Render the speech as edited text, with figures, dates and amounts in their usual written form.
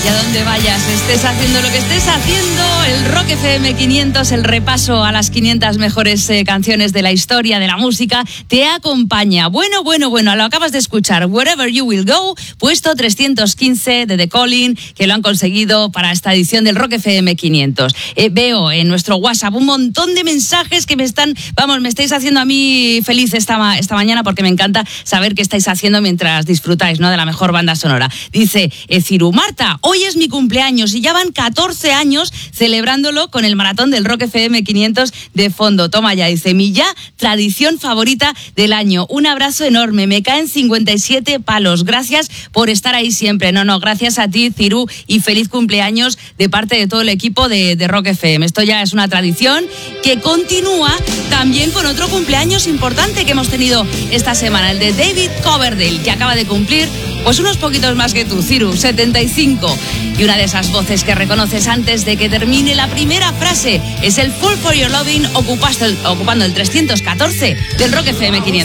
allá donde vayas, estés haciendo lo que estés haciendo, el Rock FM 500, el repaso a las 500 mejores canciones de la historia de la música, te acompaña. Bueno, lo acabas de escuchar, Wherever You Will Go, puesto 315 de The Calling, que lo han conseguido para esta edición del Rock FM 500. Veo en nuestro WhatsApp un montón de mensajes que me estáis haciendo a mí feliz esta mañana, porque me encanta saber qué estáis haciendo mientras disfrutáis, ¿no?, de la mejor banda sonora. Dice Ciru: Marta, hoy es mi cumpleaños y ya van 14 años celebrándolo con el maratón del Rock FM 500 de fondo. Toma ya, dice, mi ya tradición favorita del año. Un abrazo enorme, me caen 57 palos. Gracias por estar ahí siempre. No, gracias a ti, Ciru, y feliz cumpleaños de parte de todo el equipo de Rock FM. Esto ya es una tradición que continúa también con otro cumpleaños importante que hemos tenido esta semana, el de David Coverdale, que acaba de cumplir pues unos poquitos más que tú, Ciru, 75. Y una de esas voces que reconoces antes de que termine la primera frase es el Fool for Your Loving, ocupando el 314 del Rock FM 500.